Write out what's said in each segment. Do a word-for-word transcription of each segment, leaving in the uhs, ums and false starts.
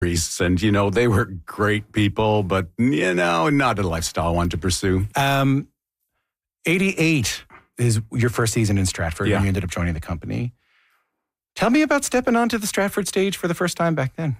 and, you know, they were great people, but, you know, not a lifestyle I wanted to pursue. Um, eighty-eight is your first season in Stratford, Yeah. and you ended up joining the company. Tell me about stepping onto the Stratford stage for the first time back then.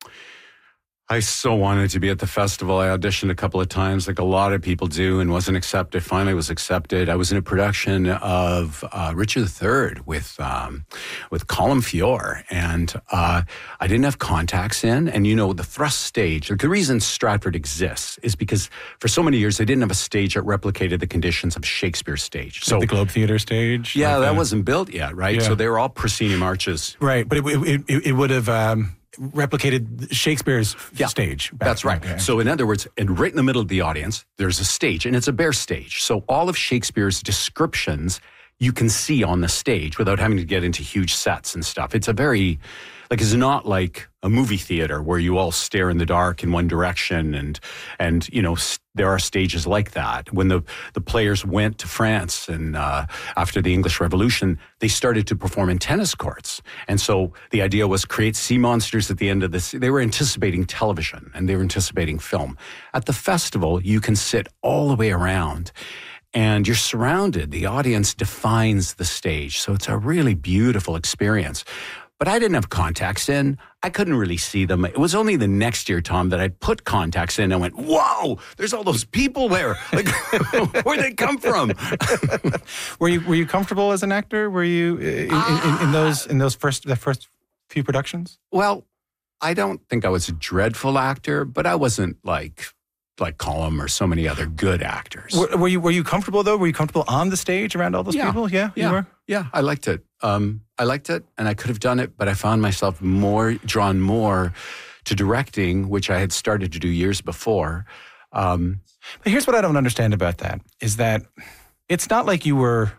I so wanted to be at the festival. I auditioned a couple of times, like a lot of people do, and wasn't accepted. Finally was accepted. I was in a production of uh, Richard the Third with um, with Colin Feore, and uh, I didn't have contacts in. And, you know, the thrust stage, like the reason Stratford exists is because for so many years they didn't have a stage that replicated the conditions of Shakespeare's stage. So Like the Globe Theatre stage? Yeah, like that the, wasn't built yet, right? Yeah. So they were all proscenium arches. Right, but it, it, it, it would have... Um, replicated Shakespeare's Yeah, stage. back That's right. then. Okay. So in other words, and right in the middle of the audience, there's a stage, and it's a bare stage. So all of Shakespeare's descriptions you can see on the stage without having to get into huge sets and stuff. It's a very, like, it's not like a movie theater where you all stare in the dark in one direction, and, and you know, s- there are stages like that. When the, the players went to France and uh, after the English Revolution, they started to perform in tennis courts. And so the idea was create sea monsters at the end of this. They were anticipating television and they were anticipating film. At the festival, you can sit all the way around and you're surrounded. The audience defines the stage. So it's a really beautiful experience. But I didn't have contacts in. I couldn't really see them. It was only the next year, Tom, that I put contacts in and went, whoa, there's all those people there. Like, where'd they come from? were you were you comfortable as an actor? Were you in, in, in, in those in those first the first few productions? Well, I don't think I was a dreadful actor, but I wasn't like like Colm or so many other good actors. Were, were you were you comfortable though? Were you comfortable on the stage around all those Yeah. people? Yeah, Yeah, you were. yeah, I liked it. Um, I liked it, and I could have done it, but I found myself more drawn more to directing, which I had started to do years before. Um, But here's what I don't understand about that: is that it's not like you were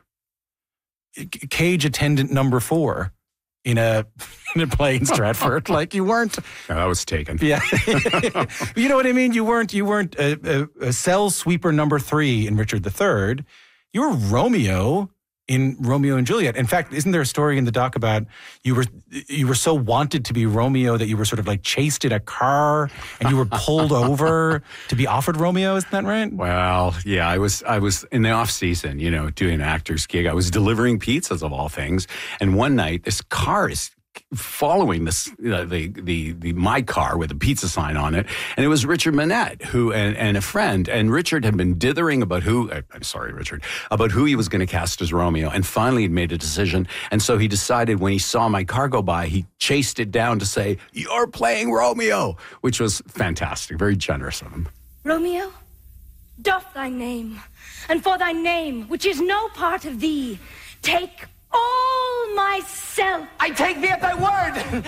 cage attendant number four in a in a play in Stratford. Like you weren't. no, that was taken. Yeah, you know what I mean. You weren't. You weren't a, a, a cell sweeper number three in Richard the Third. You were Romeo in Romeo and Juliet. In fact, isn't there a story in the doc about you were you were so wanted to be Romeo that you were sort of like chased in a car and you were pulled over to be offered Romeo? Isn't that right? Well, yeah, I was I was in the off season, you know, doing an actor's gig. I was delivering pizzas of all things, and one night this car is following this uh, the the the my car with a pizza sign on it, and it was Richard Manette, who and, and a friend, and Richard had been dithering about who uh, I'm sorry, Richard, about who he was going to cast as Romeo, and finally he'd made a decision, and so he decided when he saw my car go by, he chased it down to say, "You're playing Romeo," which was fantastic, very generous of him. Romeo, doff thy name, and for thy name, which is no part of thee, take all myself. I take thee at thy word.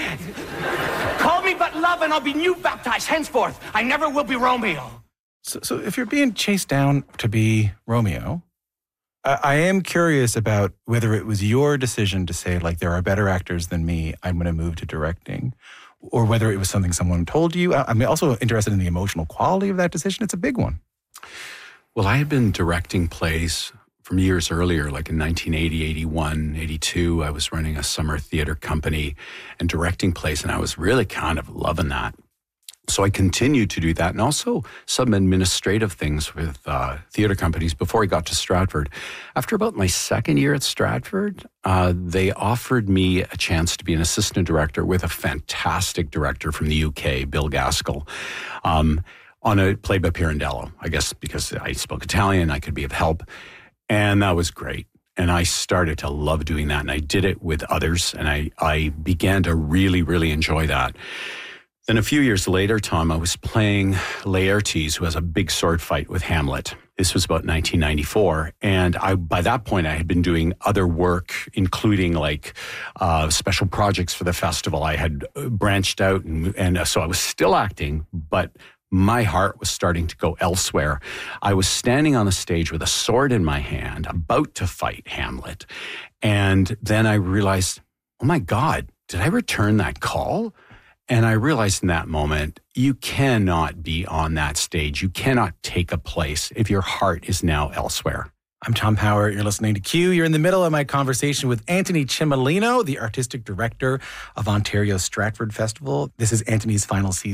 Call me but love, and I'll be new baptized henceforth. I never will be Romeo. So, so if you're being chased down to be Romeo, I, I am curious about whether it was your decision to say, like, there are better actors than me, I'm going to move to directing, or whether it was something someone told you. I, I'm also interested in the emotional quality of that decision. It's a big one. Well, I had been directing plays from years earlier, like in nineteen eighty, eighty-one, eighty-two. I was running a summer theater company and directing plays, and I was really kind of loving that. So I continued to do that, and also some administrative things with uh, theater companies before I got to Stratford. After about my second year at Stratford, uh, they offered me a chance to be an assistant director with a fantastic director from the U K, Bill Gaskell, um, on a play by Pirandello. I guess because I spoke Italian, I could be of help. And that was great. And I started to love doing that. And I did it with others. And I, I began to really, really enjoy that. Then a few years later, Tom, I was playing Laertes, who has a big sword fight with Hamlet. This was about nineteen ninety-four. And I, by that point, I had been doing other work, including like uh, special projects for the festival. I had branched out. And, and so I was still acting, but my heart was starting to go elsewhere. I was standing on the stage with a sword in my hand, about to fight Hamlet. And then I realized, oh my God, did I return that call? And I realized in that moment, you cannot be on that stage. You cannot take a place if your heart is now elsewhere. I'm Tom Power. You're listening to Q. You're in the middle of my conversation with Antony Cimolino, the artistic director of Ontario's Stratford Festival. This is Antony's final season.